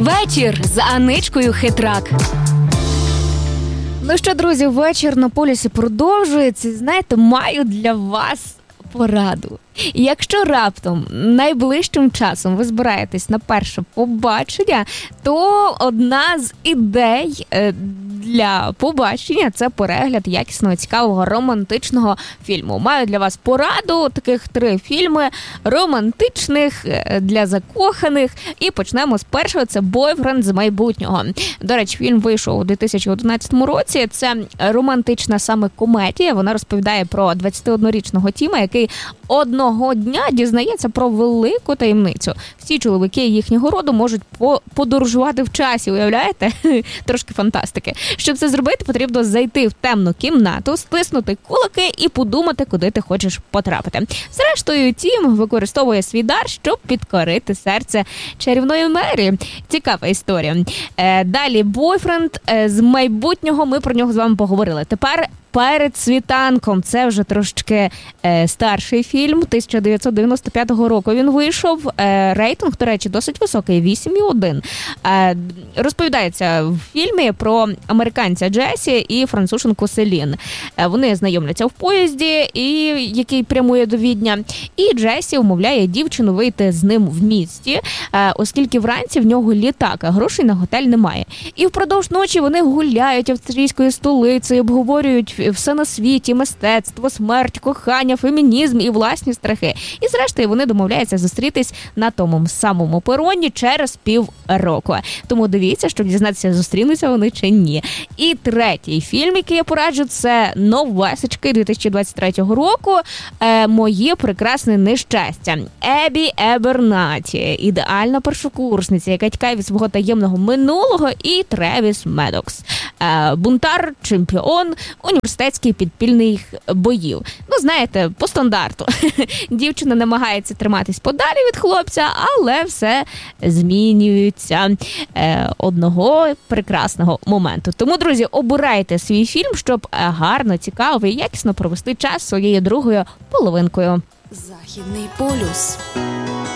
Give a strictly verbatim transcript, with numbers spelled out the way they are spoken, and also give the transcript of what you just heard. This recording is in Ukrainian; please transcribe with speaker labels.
Speaker 1: Вечір з Аничкою Хитрак.
Speaker 2: Ну що, друзі, вечір на полюсі продовжується. Знаєте, маю для вас пораду. Якщо раптом найближчим часом ви збираєтесь на перше побачення, то одна з ідей для побачення – це перегляд якісного, цікавого, романтичного фільму. Маю для вас пораду, таких три фільми романтичних, для закоханих. І почнемо з першого – це «Бойфренд з майбутнього». До речі, фільм вийшов у дві тисячі одинадцятому році. Це романтична саме комедія. Вона розповідає про двадцятиоднорічного Тіма, який одного дня дізнається про велику таємницю. Всі чоловіки їхнього роду можуть подорожувати в часі, уявляєте? Трошки фантастики. Щоб це зробити, потрібно зайти в темну кімнату, стиснути кулаки і подумати, куди ти хочеш потрапити. Зрештою, Тім використовує свій дар, щоб підкорити серце чарівної Мері. Цікава історія. Далі, «Бойфренд з майбутнього», ми про нього з вами поговорили. Тепер «Перед світанком». Це вже трошки е, старший фільм. тисяча дев'ятсот дев'яносто п'ятого року він вийшов. Е, рейтинг, до речі, досить високий – вісім цілих один. Е, розповідається в фільмі про американця Джесі і француженку Селін. Е, вони знайомляться в поїзді, і, який прямує до Відня. І Джесі умовляє дівчину вийти з ним в місті, е, оскільки вранці в нього літак, а грошей на готель немає. І впродовж ночі вони гуляють австрійською столицею, обговорюють все на світі, мистецтво, смерть, кохання, фемінізм і власні страхи. І зрештою вони домовляються зустрітись на тому самому пероні через півроку. Тому дивіться, щоб дізнатися, зустрінуться вони чи ні. І третій фільм, який я пораджу, це новесечки дві тисячі двадцять третього року е, «Моє прекрасне нещастя». Ебі Ебернаті, ідеальна першокурсниця, яка тікає від свого таємного минулого, і Тревіс Медокс, е, бунтар, чемпіон, університетський підпільних боїв. Ну, знаєте, по стандарту. Дівчина намагається триматись подалі від хлопця, але все змінюється е, одного прекрасного моменту. Тому, друзі, обирайте свій фільм, щоб гарно, цікаво і якісно провести час своєю другою половинкою.
Speaker 1: Західний полюс.